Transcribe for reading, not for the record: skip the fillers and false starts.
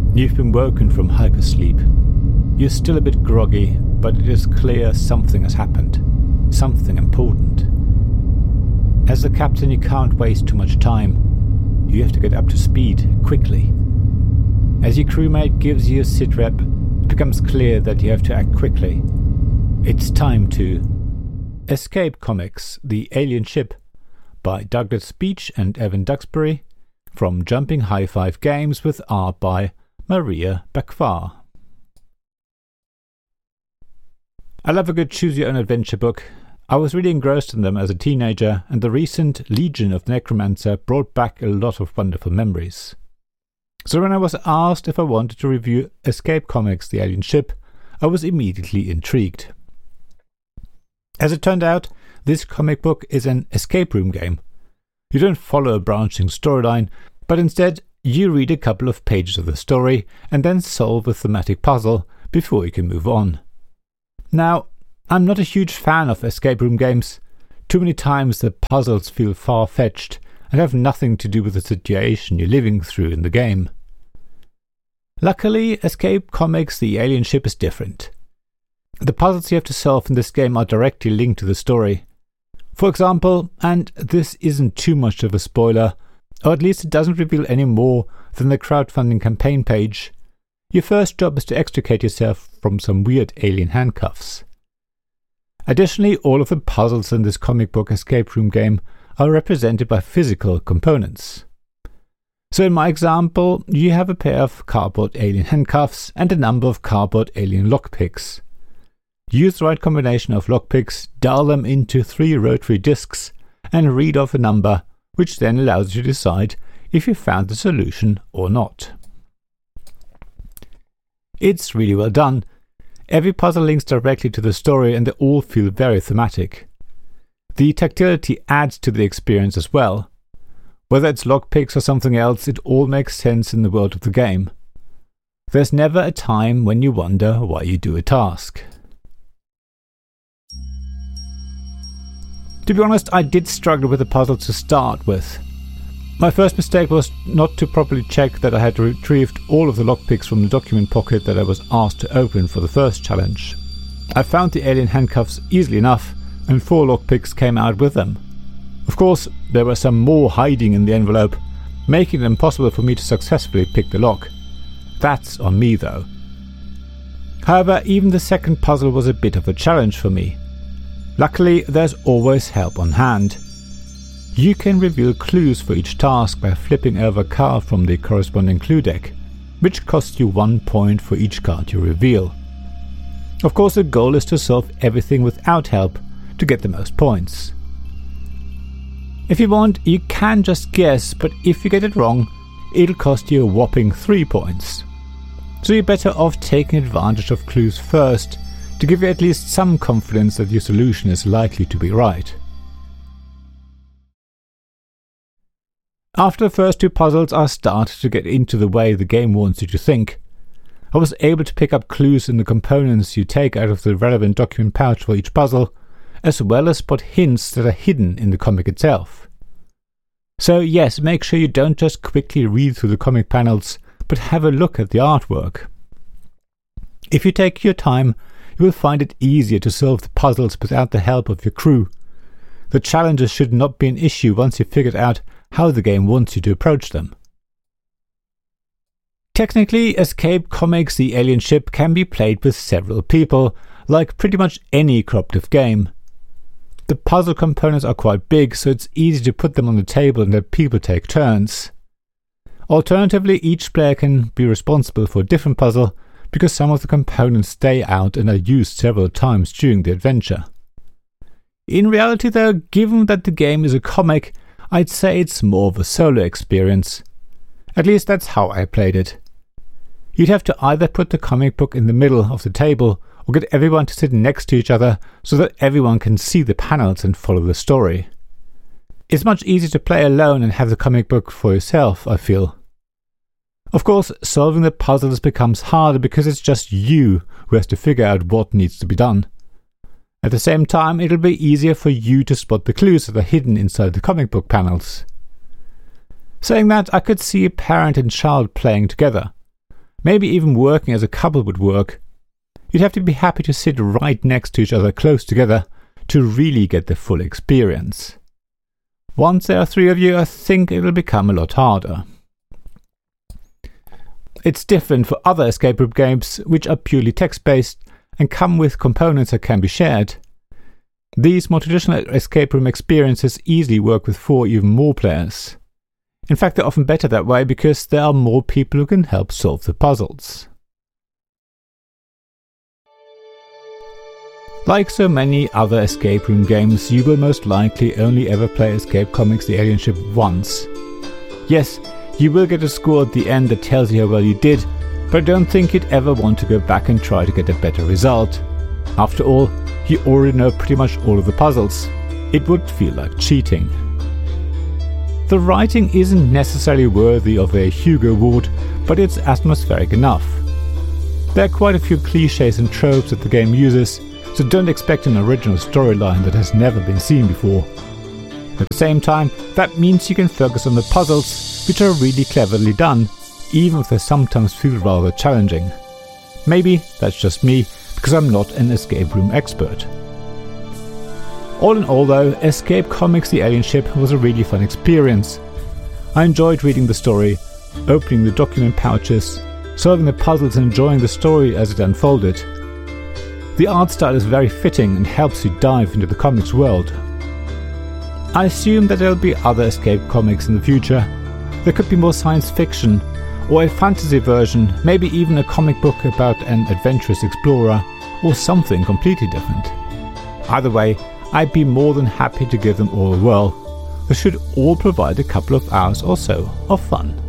You've been woken from hypersleep. You're still a bit groggy, but it is clear something has happened. Something important. As the captain, you can't waste too much time. You have to get up to speed quickly. As your crewmate gives you a sitrep, it becomes clear that you have to act quickly. It's time to Escape Comics, The Alien Ship by Douglas Beach and Evan Duxbury from Jumping High Five Games with art by Maria Bakvar. I love a good choose-your-own-adventure book. I was really engrossed in them as a teenager, and the recent Legion of Necromancer brought back a lot of wonderful memories. So when I was asked if I wanted to review Escape Comics The Alien Ship, I was immediately intrigued. As it turned out, this comic book is an escape room game. You don't follow a branching storyline, but instead you read a couple of pages of the story and then solve a thematic puzzle before you can move on. Now, I'm not a huge fan of escape room games. Too many times the puzzles feel far-fetched and have nothing to do with the situation you're living through in the game. Luckily, Escape Comics The Alien Ship is different. The puzzles you have to solve in this game are directly linked to the story. For example, and this isn't too much of a spoiler, or at least it doesn't reveal any more than the crowdfunding campaign page, your first job is to extricate yourself from some weird alien handcuffs. Additionally, all of the puzzles in this comic book escape room game are represented by physical components. So in my example, you have a pair of cardboard alien handcuffs and a number of cardboard alien lockpicks. Use the right combination of lockpicks, dial them into 3 rotary discs, and read off a number, which then allows you to decide if you found the solution or not. It's really well done. Every puzzle links directly to the story and they all feel very thematic. The tactility adds to the experience as well. Whether it's lockpicks or something else, it all makes sense in the world of the game. There's never a time when you wonder why you do a task. To be honest, I did struggle with the puzzle to start with. My first mistake was not to properly check that I had retrieved all of the lockpicks from the document pocket that I was asked to open for the first challenge. I found the alien handcuffs easily enough, and 4 lockpicks came out with them. Of course, there were some more hiding in the envelope, making it impossible for me to successfully pick the lock. That's on me though. However, even the second puzzle was a bit of a challenge for me. Luckily, there's always help on hand. You can reveal clues for each task by flipping over a card from the corresponding clue deck, which costs you 1 point for each card you reveal. Of course, the goal is to solve everything without help to get the most points. If you want, you can just guess, but if you get it wrong, it'll cost you a whopping 3 points. So you're better off taking advantage of clues first to give you at least some confidence that your solution is likely to be right. After the first 2 puzzles, I started to get into the way the game wants you to think. I was able to pick up clues in the components you take out of the relevant document pouch for each puzzle, as well as spot hints that are hidden in the comic itself. So yes, make sure you don't just quickly read through the comic panels, but have a look at the artwork. If you take your time, you will find it easier to solve the puzzles without the help of your crew. The challenges should not be an issue once you've figured out how the game wants you to approach them. Technically, Escape Comics The Alien Ship can be played with several people, like pretty much any cooperative game. The puzzle components are quite big, so it's easy to put them on the table and let people take turns. Alternatively, each player can be responsible for a different puzzle, because some of the components stay out and are used several times during the adventure. In reality though, given that the game is a comic, I'd say it's more of a solo experience. At least that's how I played it. You'd have to either put the comic book in the middle of the table or get everyone to sit next to each other so that everyone can see the panels and follow the story. It's much easier to play alone and have the comic book for yourself, I feel. Of course, solving the puzzles becomes harder because it's just you who has to figure out what needs to be done. At the same time, it'll be easier for you to spot the clues that are hidden inside the comic book panels. Saying that, I could see a parent and child playing together. Maybe even working as a couple would work. You'd have to be happy to sit right next to each other close together to really get the full experience. Once there are 3 of you, I think it'll become a lot harder. It's different for other escape room games, which are purely text-based and come with components that can be shared. These more traditional escape room experiences easily work with 4 or even more players. In fact, they're often better that way because there are more people who can help solve the puzzles. Like so many other escape room games, you will most likely only ever play Escape Comics The Alien Ship once. Yes, you will get a score at the end that tells you how well you did, but I don't think you'd ever want to go back and try to get a better result. After all, you already know pretty much all of the puzzles. It would feel like cheating. The writing isn't necessarily worthy of a Hugo Award, but it's atmospheric enough. There are quite a few cliches and tropes that the game uses, so don't expect an original storyline that has never been seen before. At the same time, that means you can focus on the puzzles, which are really cleverly done, even if they sometimes feel rather challenging. Maybe that's just me, because I'm not an escape room expert. All in all though, Escape Comics The Alien Ship was a really fun experience. I enjoyed reading the story, opening the document pouches, solving the puzzles and enjoying the story as it unfolded. The art style is very fitting and helps you dive into the comics world. I assume that there will be other escape comics in the future. There could be more science fiction, or a fantasy version, maybe even a comic book about an adventurous explorer, or something completely different. Either way, I'd be more than happy to give them all a whirl. They should all provide a couple of hours or so of fun.